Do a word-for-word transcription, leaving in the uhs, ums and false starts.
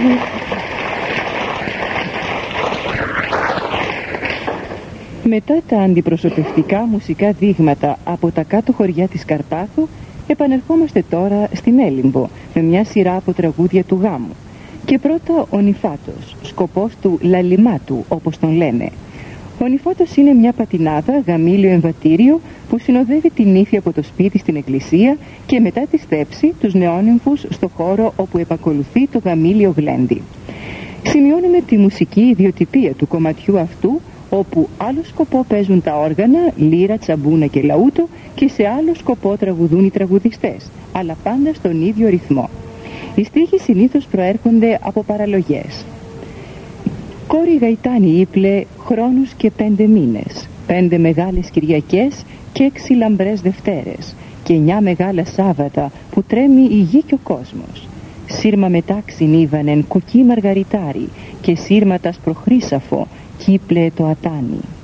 Μετά τα αντιπροσωπευτικά μουσικά δείγματα από τα κάτω χωριά της Καρπάθου, επανερχόμαστε τώρα στην Έλυμπο με μια σειρά από τραγούδια του γάμου. Και πρώτα ο Νηφάτος, σκοπός του λαλιμάτου όπως τον λένε. Ο Νηφάτος είναι μια πατινάδα, γαμήλιο εμβατήριο που συνοδεύει την νύφη από το σπίτι στην εκκλησία και μετά τη στέψη τους νεόνυμφους στο χώρο όπου επακολουθεί το γαμήλιο γλέντι. Σημειώνουμε τη μουσική ιδιοτυπία του κομματιού αυτού, όπου άλλο σκοπό παίζουν τα όργανα, λύρα, τσαμπούνα και λαούτο, και σε άλλο σκοπό τραγουδούν οι τραγουδιστές, αλλά πάντα στον ίδιο ρυθμό. Οι στίχοι συνήθως προέρχονται από παραλογές. Κόρη γαϊτάνη ύπλε χρόνους και πέντε μήνες, πέντε μεγάλες Κυριακές και έξι λαμπρές Δευτέρες και εννιά μεγάλα Σάββατα που τρέμει η γη και ο κόσμος. Σύρμα μετάξιν ήβανεν κοκκί μαργαριτάρι και σύρματας προχρήσαφο κύπλε το ατάνι.